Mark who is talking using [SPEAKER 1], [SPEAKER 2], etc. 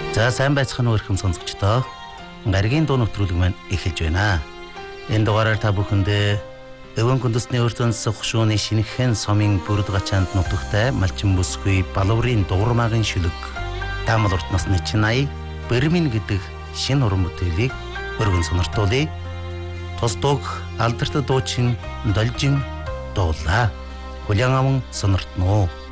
[SPEAKER 1] За сайн байцгаана уу эрхэм сонсогчдоо. Гаригийн дуу нэвтрүүлэг маань эхэлж байна. Энэ дугаараар та бүхэндээ Өвөн Күндэсний өртөнс хушууны шинэхэн сомын бүрд гачаанд нутагтай малчин бүсгүй балуурын дуурмаагийн шүлэг таамал урт насны чинай Бэрмин гэдэг шинэ уран бүтээлийг өргөн сониртуулъя. Тус дууг алдарт дуучин Должин дуулаа. Хүлээн аван сониртно.